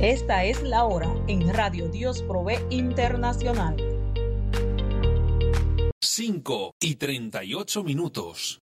Esta es la hora en Radio Dios Provee Internacional. 5:38.